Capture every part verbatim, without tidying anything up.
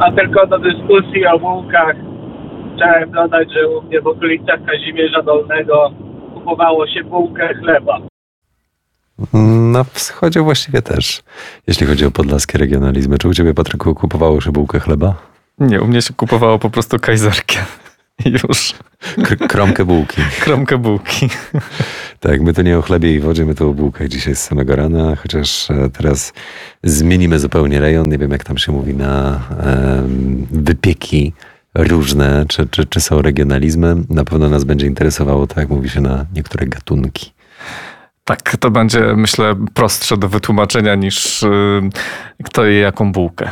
A tylko do dyskusji o bułkach chciałem dodać, że u mnie w okolicach Kazimierza Dolnego kupowało się bułkę chleba. Na wschodzie właściwie też, jeśli chodzi o podlaskie regionalizmy. Czy u ciebie, Patryku, kupowało się bułkę chleba? Nie, u mnie się kupowało po prostu kajzerkę. Już. K- kromkę bułki. Kromkę bułki. Tak, my to nie o chlebie i wodzie, my to o bułkach dzisiaj z samego rana, chociaż teraz zmienimy zupełnie rejon. Nie wiem, jak tam się mówi na um, wypieki różne, czy, czy, czy są regionalizmy. Na pewno nas będzie interesowało to, jak mówi się na niektóre gatunki. Tak, to będzie, myślę, prostsze do wytłumaczenia niż yy, kto je jaką bułkę.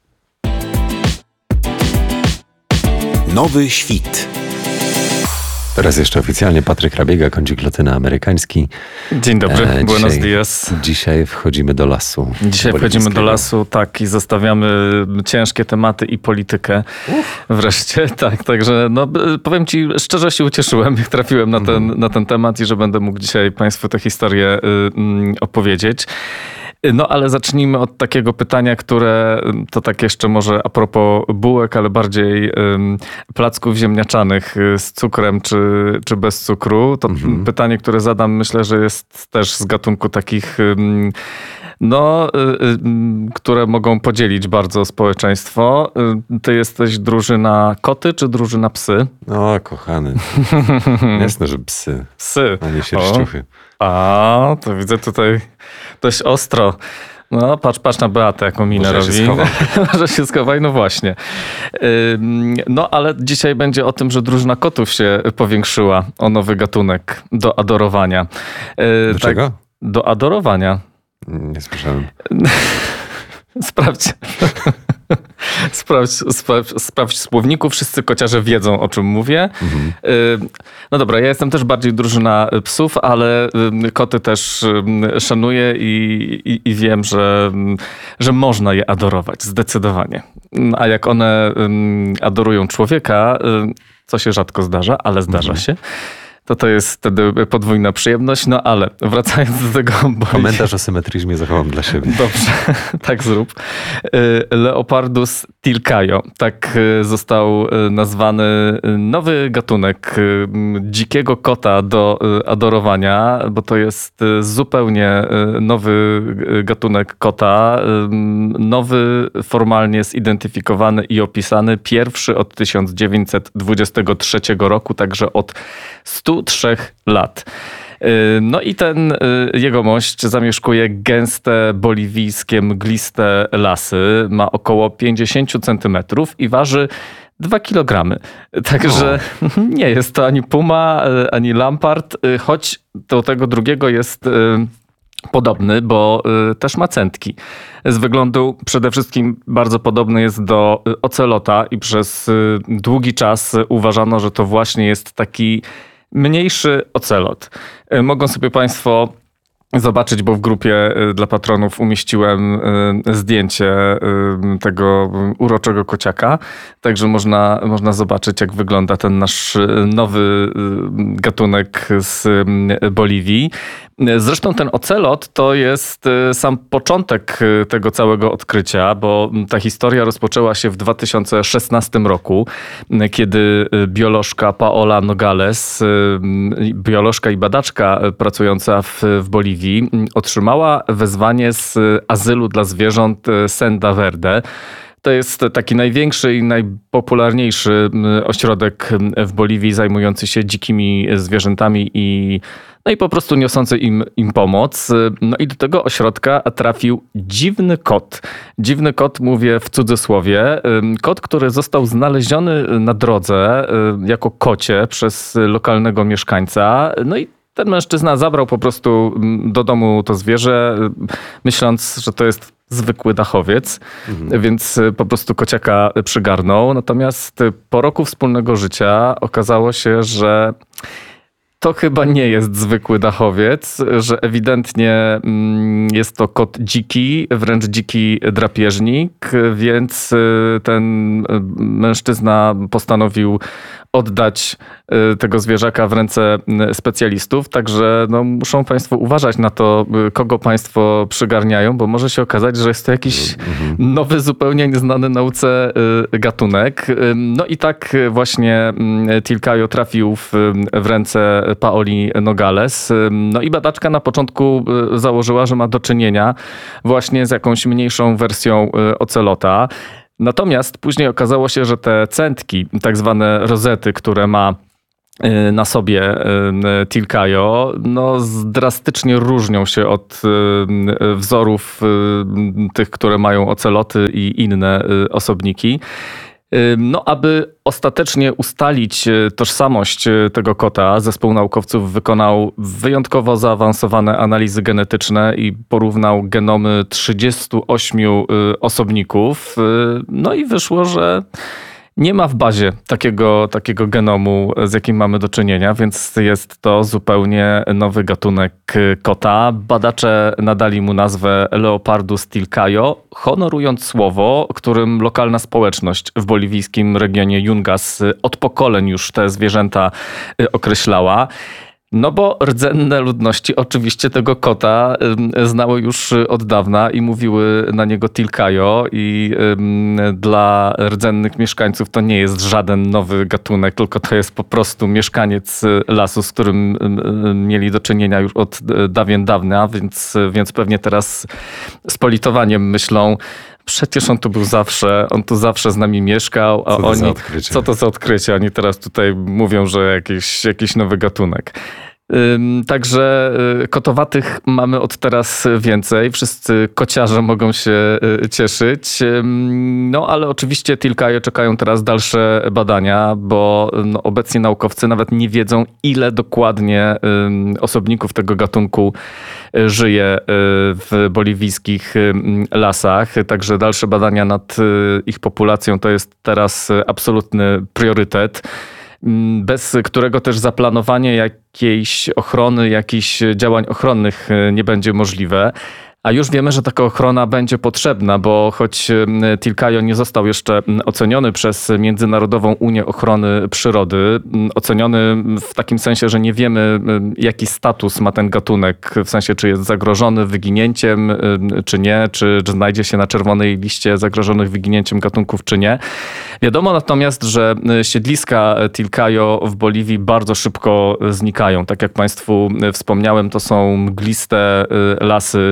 Nowy świt. Teraz jeszcze oficjalnie Patryk Rabiega, kącik latynoamerykański. Dzień dobry, e, buenos dzisiaj, dias. Dzisiaj wchodzimy do lasu. Dzisiaj wchodzimy do lasu, tak, i zostawiamy ciężkie tematy i politykę. Uf. Wreszcie, tak, także no, powiem ci, szczerze się ucieszyłem, jak trafiłem na ten, mhm. na ten temat i że będę mógł dzisiaj Państwu tę historię y, opowiedzieć. No ale zacznijmy od takiego pytania, które to tak jeszcze może a propos bułek, ale bardziej um, placków ziemniaczanych z cukrem czy, czy bez cukru. To mhm. pytanie, które zadam, myślę, że jest też z gatunku takich, um, no, y, y, które mogą podzielić bardzo społeczeństwo. Ty jesteś drużyna koty czy drużyna psy? O, kochany. Jasne, że psy. Psy. A nie sierściuchy. A, to widzę tutaj dość ostro. No, patrz, patrz na Beatę, jaką minę robi. Że się schowaj, no właśnie. No, ale dzisiaj będzie o tym, że drużyna kotów się powiększyła o nowy gatunek do adorowania. Do czego? Tak, do adorowania. Nie słyszałem. Sprawdź. Sprawdź, sprawdź, sprawdź w słowniku, wszyscy kociarze wiedzą, o czym mówię. Mhm. No dobra, ja jestem też bardziej drużyna psów, ale koty też szanuję i, i, i wiem, że, że można je adorować, zdecydowanie. A jak one adorują człowieka, co się rzadko zdarza, ale zdarza mhm. się, to to jest wtedy podwójna przyjemność. No ale wracając do tego... Komentarz o symetryzmie zachowam dla siebie. Dobrze, tak zrób. Leopardus tilcaio. Tak został nazwany nowy gatunek dzikiego kota do adorowania, bo to jest zupełnie nowy gatunek kota. Nowy, formalnie zidentyfikowany i opisany. Pierwszy od tysiąc dziewięćset dwudziestego trzeciego roku, także od stu trzech lat. No i ten jego mość zamieszkuje gęste, boliwijskie, mgliste lasy. Ma około pięćdziesiąt centymetrów i waży dwa kilogramy. Także o. nie jest to ani puma, ani lampart, choć do tego drugiego jest podobny, bo też ma cętki. Z wyglądu przede wszystkim bardzo podobny jest do ocelota i przez długi czas uważano, że to właśnie jest taki mniejszy ocelot. Mogą sobie Państwo zobaczyć, bo w grupie dla patronów umieściłem zdjęcie tego uroczego kociaka. Także można, można zobaczyć, jak wygląda ten nasz nowy gatunek z Boliwii. Zresztą ten ocelot to jest sam początek tego całego odkrycia, bo ta historia rozpoczęła się w dwa tysiące szesnastym roku, kiedy biolożka Paola Nogales, biolożka i badaczka pracująca w, w Boliwii, otrzymała wezwanie z azylu dla zwierząt Senda Verde. To jest taki największy i najpopularniejszy ośrodek w Boliwii zajmujący się dzikimi zwierzętami i, no i po prostu niosący im, im pomoc. No i do tego ośrodka trafił dziwny kot. Dziwny kot, mówię w cudzysłowie. Kot, który został znaleziony na drodze jako kocie przez lokalnego mieszkańca. No i ten mężczyzna zabrał po prostu do domu to zwierzę, myśląc, że to jest zwykły dachowiec, mhm. więc po prostu kociaka przygarnął. Natomiast po roku wspólnego życia okazało się, że to chyba nie jest zwykły dachowiec, że ewidentnie jest to kot dziki, wręcz dziki drapieżnik, więc ten mężczyzna postanowił oddać tego zwierzaka w ręce specjalistów, także no, muszą państwo uważać na to, kogo państwo przygarniają, bo może się okazać, że jest to jakiś mhm. nowy, zupełnie nieznany nauce gatunek. No i tak właśnie Tilkaio trafił w, w ręce Paoli Nogales. No i badaczka na początku założyła, że ma do czynienia właśnie z jakąś mniejszą wersją ocelota. Natomiast później okazało się, że te centki, tak zwane rozety, które ma na sobie Tilkaio, no drastycznie różnią się od wzorów tych, które mają oceloty i inne osobniki. No, aby ostatecznie ustalić tożsamość tego kota, zespół naukowców wykonał wyjątkowo zaawansowane analizy genetyczne i porównał genomy trzydziestu ośmiu osobników. No i wyszło, że nie ma w bazie takiego, takiego genomu, z jakim mamy do czynienia, więc jest to zupełnie nowy gatunek kota. Badacze nadali mu nazwę Leopardus tilcaio, honorując słowo, którym lokalna społeczność w boliwijskim regionie Yungas od pokoleń już te zwierzęta określała. No bo rdzenne ludności oczywiście tego kota znały już od dawna i mówiły na niego Tilkaio i dla rdzennych mieszkańców to nie jest żaden nowy gatunek, tylko to jest po prostu mieszkaniec lasu, z którym mieli do czynienia już od dawien dawna, więc, więc pewnie teraz z politowaniem myślą, przecież on tu był zawsze, on tu zawsze z nami mieszkał, a co to oni, za odkrycie? co to za odkrycie? Oni teraz tutaj mówią, że jakiś, jakiś nowy gatunek. Także kotowatych mamy od teraz więcej. Wszyscy kociarze mogą się cieszyć. No ale oczywiście Tilkaio czekają teraz dalsze badania, bo no, obecnie naukowcy nawet nie wiedzą, ile dokładnie osobników tego gatunku żyje w boliwijskich lasach. Także dalsze badania nad ich populacją to jest teraz absolutny priorytet, bez którego też zaplanowanie jakiejś ochrony, jakichś działań ochronnych nie będzie możliwe. A już wiemy, że taka ochrona będzie potrzebna, bo choć Tilkaio nie został jeszcze oceniony przez Międzynarodową Unię Ochrony Przyrody, oceniony w takim sensie, że nie wiemy, jaki status ma ten gatunek, w sensie czy jest zagrożony wyginięciem, czy nie, czy, czy znajdzie się na czerwonej liście zagrożonych wyginięciem gatunków, czy nie. Wiadomo natomiast, że siedliska Tilkaio w Boliwii bardzo szybko znikają. Tak jak Państwu wspomniałem, to są mgliste lasy,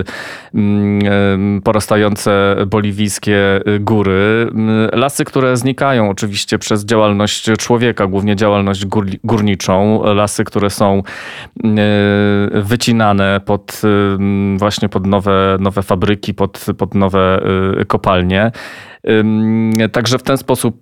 porastające boliwijskie góry. Lasy, które znikają oczywiście przez działalność człowieka, głównie działalność górniczą. Lasy, które są wycinane pod, właśnie pod nowe, nowe fabryki, pod, pod nowe kopalnie. Także w ten sposób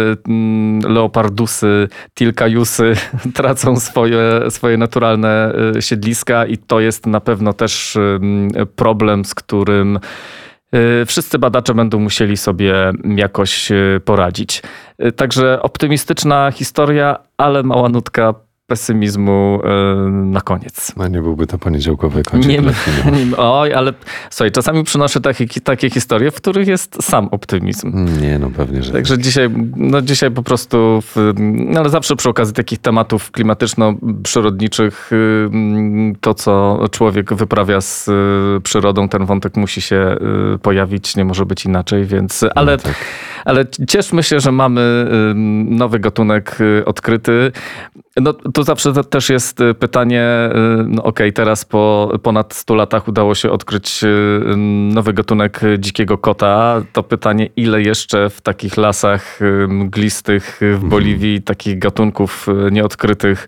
leopardusy, tilkaiusy tracą swoje, swoje naturalne siedliska i to jest na pewno też problem, z którym wszyscy badacze będą musieli sobie jakoś poradzić. Także optymistyczna historia, ale mała nutka pesymizmu na koniec. No nie byłby to poniedziałkowy kącik. Nie, nie, oj, ale słuchaj, czasami przynoszę takie, takie historie, w których jest sam optymizm. Nie, no pewnie, że Także tak. dzisiaj, no dzisiaj po prostu, w, no ale zawsze przy okazji takich tematów klimatyczno-przyrodniczych, to co człowiek wyprawia z przyrodą, ten wątek musi się pojawić, nie może być inaczej, więc, ale, No tak. ale cieszmy się, że mamy nowy gatunek odkryty. No tu zawsze też jest pytanie, no okej, okay, teraz po ponad stu latach udało się odkryć nowy gatunek dzikiego kota. To pytanie, ile jeszcze w takich lasach mglistych w Boliwii takich gatunków nieodkrytych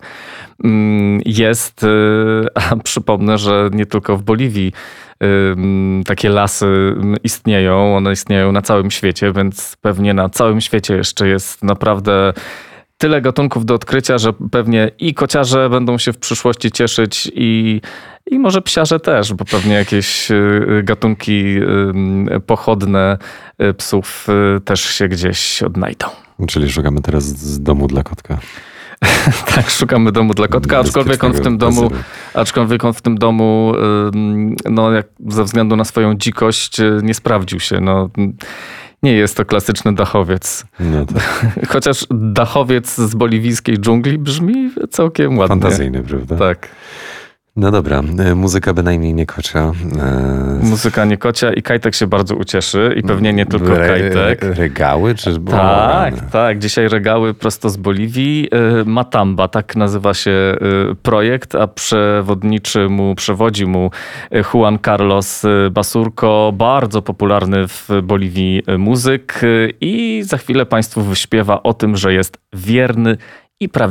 jest. A przypomnę, że nie tylko w Boliwii takie lasy istnieją. One istnieją na całym świecie, więc pewnie na całym świecie jeszcze jest naprawdę tyle gatunków do odkrycia, że pewnie i kociarze będą się w przyszłości cieszyć i, i może psiarze też, bo pewnie jakieś gatunki pochodne psów też się gdzieś odnajdą. Czyli szukamy teraz z domu dla kotka. Tak, szukamy domu dla kotka, aczkolwiek on w tym domu, Bezpiecznego aczkolwiek on w tym domu, ym, no jak ze względu na swoją dzikość y, nie sprawdził się. No, nie jest to klasyczny dachowiec. No tak. Chociaż dachowiec z boliwijskiej dżungli brzmi całkiem ładnie. Fantazyjny, prawda? Tak. No dobra, e, muzyka bynajmniej nie kocia. E, Muzyka nie kocia i Kajtek się bardzo ucieszy i pewnie nie tylko re- Kajtek. Regały? Czy... O, Tak, rany. tak. Dzisiaj regały prosto z Boliwii. Y, Matamba, tak nazywa się y, projekt, a przewodniczy mu, przewodzi mu y, Juan Carlos y, Basurco, bardzo popularny w Boliwii y, muzyk y, i za chwilę Państwu wyśpiewa o tym, że jest wierny i prawdziwy.